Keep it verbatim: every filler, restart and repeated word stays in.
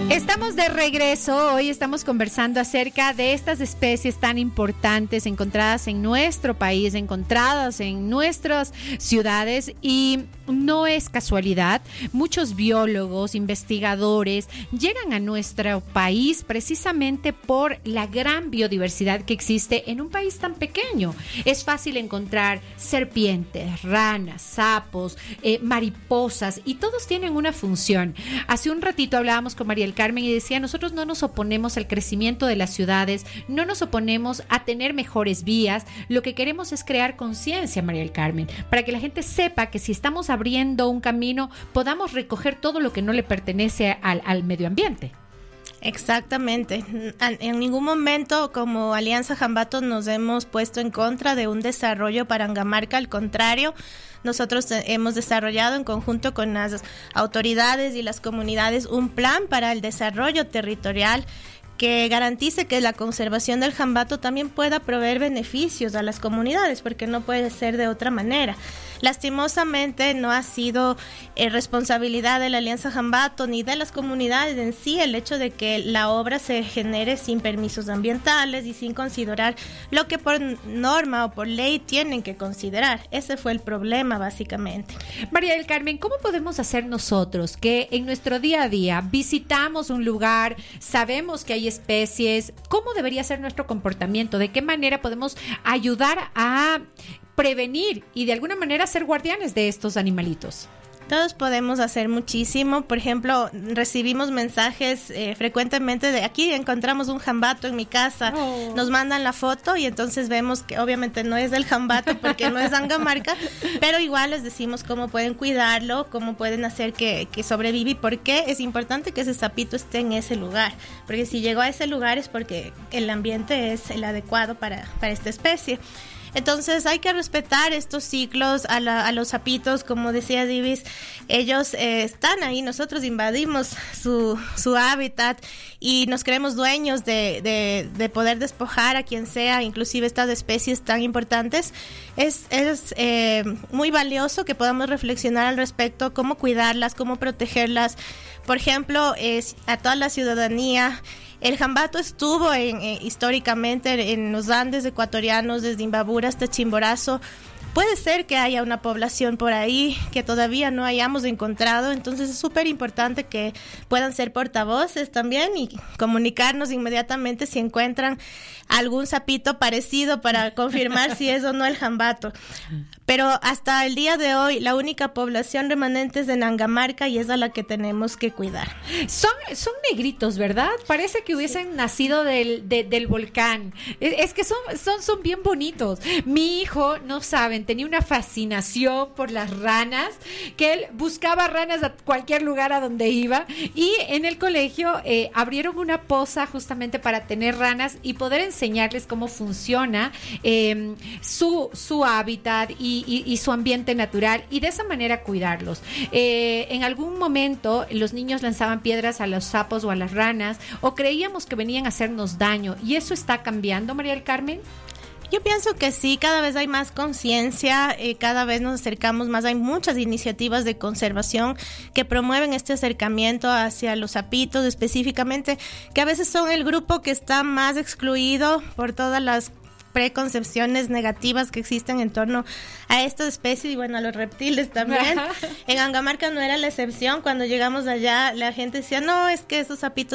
Estamos de regreso. Hoy estamos conversando acerca de estas especies tan importantes encontradas en nuestro país, encontradas en nuestras ciudades, y no es casualidad. Muchos biólogos, investigadores llegan a nuestro país precisamente por la gran biodiversidad que existe en un país tan pequeño. Es fácil encontrar serpientes, ranas, sapos, eh, mariposas, y todos tienen una función. Hace un ratito hablábamos con María del Carmen y decía, nosotros no nos oponemos al crecimiento de las ciudades, no nos oponemos a tener mejores vías, lo que queremos es crear conciencia, María del Carmen, para que la gente sepa que si estamos abriendo un camino, podamos recoger todo lo que no le pertenece al, al medio ambiente. Exactamente. En ningún momento como Alianza Jambato nos hemos puesto en contra de un desarrollo para Angamarca, al contrario, nosotros hemos desarrollado en conjunto con las autoridades y las comunidades un plan para el desarrollo territorial que garantice que la conservación del jambato también pueda proveer beneficios a las comunidades, porque no puede ser de otra manera. Lastimosamente no ha sido eh, responsabilidad de la Alianza Jambato ni de las comunidades en sí el hecho de que la obra se genere sin permisos ambientales y sin considerar lo que por norma o por ley tienen que considerar. Ese fue el problema básicamente. María del Carmen, ¿cómo podemos hacer nosotros que en nuestro día a día visitamos un lugar, sabemos que hay especies, cómo debería ser nuestro comportamiento? ¿De qué manera podemos ayudar a prevenir y de alguna manera ser guardianes de estos animalitos? Todos podemos hacer muchísimo. Por ejemplo, recibimos mensajes eh, frecuentemente de aquí encontramos un jambato en mi casa, oh. Nos mandan la foto y entonces vemos que obviamente no es del jambato porque no es Angamarca, pero igual les decimos cómo pueden cuidarlo, cómo pueden hacer que, que sobreviva y por qué es importante que ese sapito esté en ese lugar, porque si llegó a ese lugar es porque el ambiente es el adecuado para, para esta especie. Entonces hay que respetar estos ciclos a, la, a los sapitos, como decía Divis, ellos eh, están ahí, nosotros invadimos su, su hábitat y nos creemos dueños de, de, de poder despojar a quien sea, inclusive estas especies tan importantes. Es, es eh, muy valioso que podamos reflexionar al respecto, cómo cuidarlas, cómo protegerlas. Por ejemplo, es, a toda la ciudadanía, el jambato estuvo en, eh, históricamente en los Andes ecuatorianos, desde Imbabura hasta Chimborazo. Puede ser que haya una población por ahí que todavía no hayamos encontrado, entonces es súper importante que puedan ser portavoces también y comunicarnos inmediatamente si encuentran algún sapito parecido para confirmar si es o no el jambato. Pero hasta el día de hoy la única población remanente es en Angamarca y es a la que tenemos que cuidar. Son, son negritos, ¿verdad? Parece que hubiesen sí. nacido del, de, del volcán. Es, es que son, son, son bien bonitos. Mi hijo, no saben, tenía una fascinación por las ranas, que él buscaba ranas a cualquier lugar a donde iba, y en el colegio eh, abrieron una poza justamente para tener ranas y poder enseñarles cómo funciona eh, su, su hábitat y, y, y su ambiente natural, y de esa manera cuidarlos. Eh, en algún momento los niños lanzaban piedras a los sapos o a las ranas, o creíamos que venían a hacernos daño, y eso está cambiando, María del Carmen. Yo pienso que sí, cada vez hay más conciencia, eh, cada vez nos acercamos más, hay muchas iniciativas de conservación que promueven este acercamiento hacia los sapitos específicamente, que a veces son el grupo que está más excluido por todas las preconcepciones negativas que existen en torno a esta especie y bueno, a los reptiles también. En Angamarca no era la excepción. Cuando llegamos allá la gente decía, no, es que esos sapitos